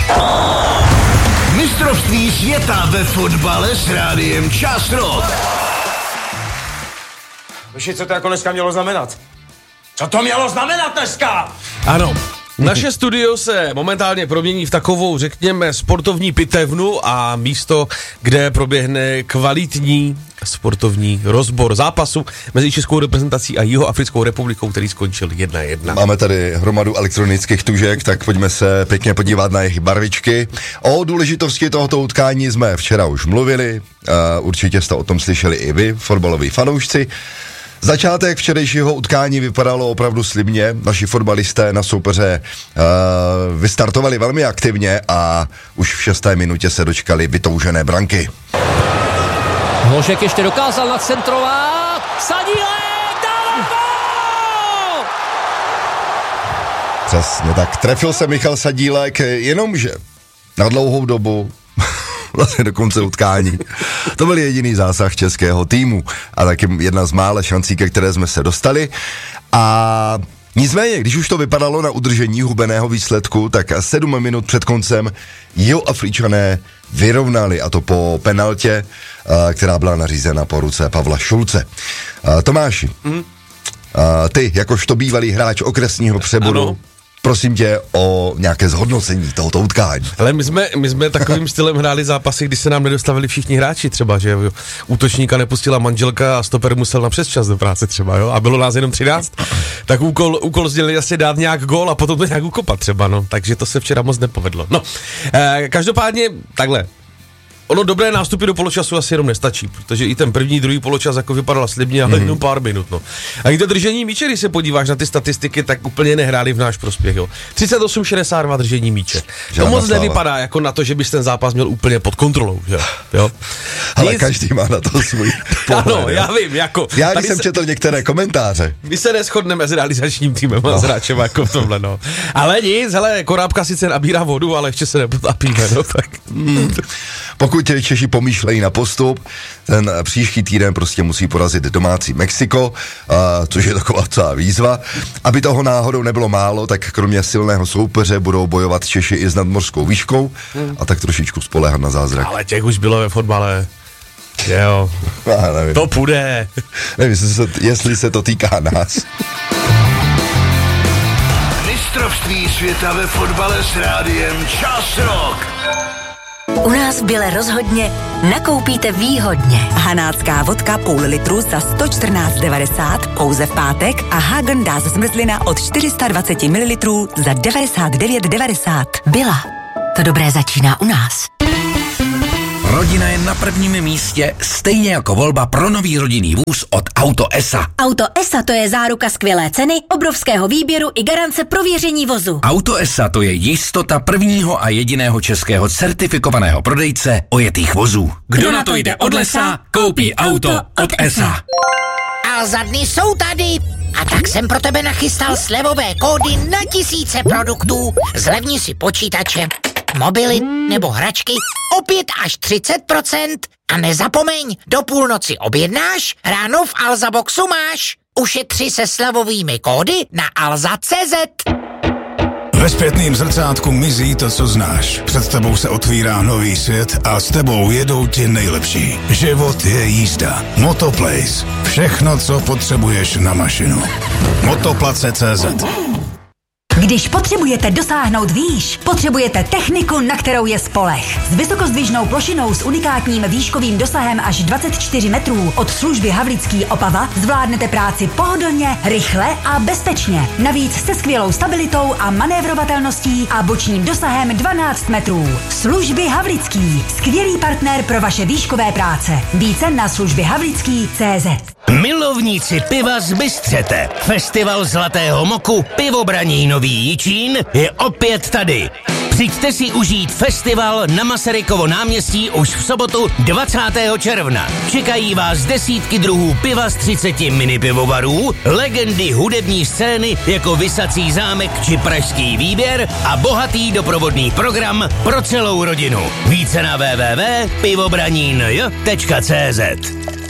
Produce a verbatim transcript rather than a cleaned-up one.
Mistrovství světa ve fotbale s rádiem Čas Rock. Víš, co to jako dneska mělo znamenat? Co to mělo znamenat dneska? Ano. Naše studio se momentálně promění v takovou, řekněme, sportovní pitevnu a místo, kde proběhne kvalitní sportovní rozbor zápasu mezi českou reprezentací a Jihoafrickou republikou, který skončil jedna jedna. Máme tady hromadu elektronických tužek, tak pojďme se pěkně podívat na jejich barvičky. O důležitosti tohoto utkání jsme včera už mluvili, uh, určitě jste o tom slyšeli i vy, fotbaloví fanoušci. Začátek včerejšího utkání vypadalo opravdu slibně, naši fotbalisté na soupeře uh, vystartovali velmi aktivně a už v šesté minutě se dočkali vytoužené branky. Hložek ještě dokázal nacentrovat, Sadílek, dává gól! Přesně tak, trefil se Michal Sadílek, jenomže na dlouhou dobu vlastně do konce utkání. To byl jediný zásah českého týmu a taky jedna z mále šancí, ke které jsme se dostali. A nicméně, když už to vypadalo na udržení hubeného výsledku, tak sedm minut před koncem Jihoafričané vyrovnali, a to po penaltě, která byla nařízena po ruce Pavla Šulce. Tomáši, mm. ty, jakožto bývalý hráč okresního Přeboru, ano. Prosím tě o nějaké zhodnocení tohoto utkání. Ale my jsme, my jsme takovým stylem hráli zápasy, kdy se nám nedostavili všichni hráči třeba, že jo, útočníka nepustila manželka a stoper musel na přesčas do práce třeba, jo, a bylo nás jenom třináct, tak úkol, úkol sdělili asi dát nějak gól a potom to nějak ukopat třeba, no, takže to se včera moc nepovedlo. No, eh, každopádně takhle. Ono dobré nástupy do poločasu asi jenom nestačí, protože i ten první, druhý poločas jako vypadala slibně, ale mm. jenom pár minut, no. A i to držení míče, když se podíváš na ty statistiky, tak úplně nehráli v náš prospěch, jo. třicet osm šedesát dva držení míče. To moc sláva. Nevypadá jako na to, že bys ten zápas měl úplně pod kontrolou, že jo. Ale Nic... každý má na to svůj pohled. Ano, já vím, jako. Já když jsem se... četl některé komentáře. My se neshodneme s realizačním týmem no. a s hráčem jako v tomhle, no. Ale nic, hele, Korábka sice nabírá vodu, ale ještě se nepotápíme, no tak. Mm. Pokud Češi pomýšlejí na postup, ten příští týden prostě musí porazit domácí Mexiko, a, což je taková celá výzva. Aby toho náhodou nebylo málo, tak kromě silného soupeře budou bojovat Češi i s nadmořskou výškou a tak trošičku spoléhat na zázrak. Ale těch už bylo ve fotbale. Jo, to půjde. Nevím, jestli se, jestli se to týká nás. Mistrovství světa ve fotbale s rádiem Čas Rock. U nás v Bile rozhodně nakoupíte výhodně. Hanácká vodka půl litru za sto čtrnáct devadesát pouze v pátek a Häagen-Dazs zmrzlina od čtyři sta dvacet mililitrů za devadesát devět devadesát. Bila. To dobré začíná u nás. Rodina je na prvním místě, stejně jako volba pro nový rodinný vůz od Auto es a. Auto es a to je záruka skvělé ceny, obrovského výběru i garance prověření vozu. Auto es a to je jistota prvního a jediného českého certifikovaného prodejce ojetých vozů. Kdo, Kdo na to jde od lesa, koupí auto od es a. Alza dny jsou tady. A tak jsem pro tebe nachystal slevové kódy na tisíce produktů. Zlevni si počítače, mobily nebo hračky o pět až třicet procent. A nezapomeň, do půlnoci objednáš, ráno v Alza Boxu máš. Ušetři se slevovými kódy na alza tečka cé zet. Ve zpětným zrcátku mizí to, co znáš. Před tebou se otvírá nový svět a s tebou jedou ti nejlepší. Život je jízda. Motoplace. Všechno, co potřebuješ na mašinu. Motoplace tečka cé zet. Když potřebujete dosáhnout výš, potřebujete techniku, na kterou je spoleh. S vysokozdvižnou plošinou s unikátním výškovým dosahem až dvacet čtyři metrů od služby Havlický Opava zvládnete práci pohodlně, rychle a bezpečně. Navíc se skvělou stabilitou a manévrovatelností a bočním dosahem dvanáct metrů. Služby Havlický. Skvělý partner pro vaše výškové práce. Více na služby havlický tečka cé zet. Milovníci piva z Bystřete. Festival Zlatého moku Pivobraní Nový Jičín je opět tady. Přijďte si užít festival na Masarykovo náměstí už v sobotu dvacátého června. Čekají vás desítky druhů piva z třiceti mini pivovarů, legendy hudební scény jako Visací zámek či Pražský výběr a bohatý doprovodný program pro celou rodinu. Více na w w w tečka pivobranin tečka cé zet.